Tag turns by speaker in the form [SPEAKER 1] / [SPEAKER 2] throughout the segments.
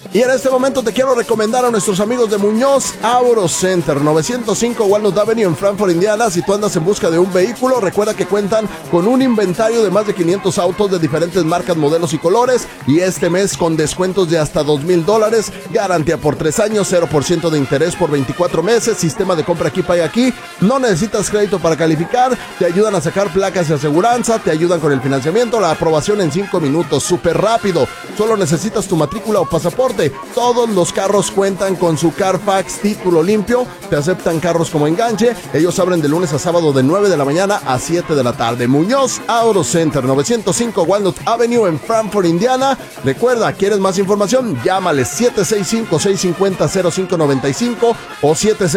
[SPEAKER 1] Y en este momento te quiero recomendar a nuestros amigos de Muñoz Auto Center, 905 Walnut Avenue en Frankfort, Indiana. Si tú andas en busca de un vehículo, recuerda que cuentan con un inventario de más de 500 autos de diferentes marcas, modelos y colores. Y este mes con descuentos de hasta $2,000, garantía por 3 años, 0% de interés por 24 meses, sistema de compra aquí, paga aquí. No necesitas crédito para calificar, te ayudan a sacar placas de aseguranza, te ayudan con el financiamiento, la aprobación en 5 minutos, súper rápido. Solo necesitas tu matrícula o pasaporte. Todos los carros cuentan con su Carfax título limpio, te aceptan carros como enganche. Ellos abren de lunes a sábado de 9 de la mañana a 7 de la tarde. Muñoz Auto Center, 905 Walnut Avenue en Frankfort, Indiana. Recuerda, ¿quieres más información? Llámales 765-650-0595 o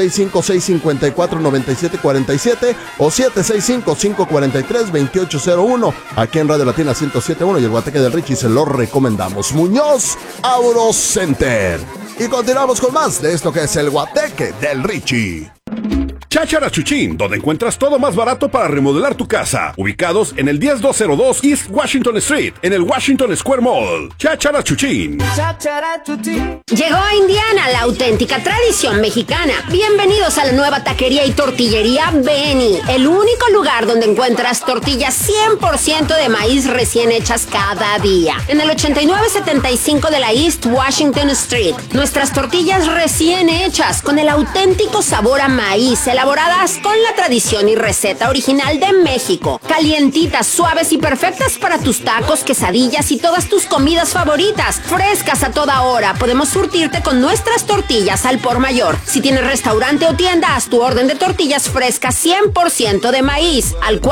[SPEAKER 1] 765-654-9747 o 765-543-2801. Aquí en Radio Latina 107.1 y el Guateque del Richie se lo recomendamos. Muñoz Auto Center. Y continuamos con más de esto que es el Guateque del Richie.
[SPEAKER 2] Cháchara Chuchín, donde encuentras todo más barato para remodelar tu casa. Ubicados en el 10202 East Washington Street, en el Washington Square Mall. Cháchara Chuchín.
[SPEAKER 3] Llegó a Indiana la auténtica tradición mexicana. Bienvenidos a la nueva taquería y tortillería Benny, el único lugar donde encuentras tortillas 100% de maíz recién hechas cada día. En el 8975 de la East Washington Street. Nuestras tortillas recién hechas con el auténtico sabor a maíz, elaboradas con la tradición y receta original de México. Calientitas, suaves y perfectas para tus tacos, quesadillas y todas tus comidas favoritas. Frescas a toda hora. Podemos surtirte con nuestras tortillas al por mayor. Si tienes restaurante o tienda, haz tu orden de tortillas frescas 100% de maíz al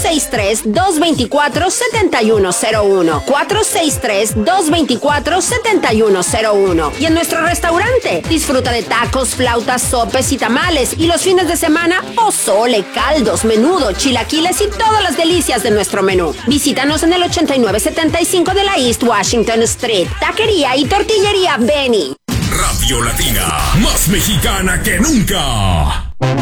[SPEAKER 3] 463-224-7101. 463-224-7101. Y en nuestro restaurante, disfruta de tacos, flautas, sopes y tamales. Y los fines de semana, pozole, caldos, menudo, chilaquiles y todas las delicias de nuestro menú. Visítanos en el 8975 de la East Washington Street. Taquería y tortillería Benny.
[SPEAKER 4] Radio Latina, más mexicana que nunca.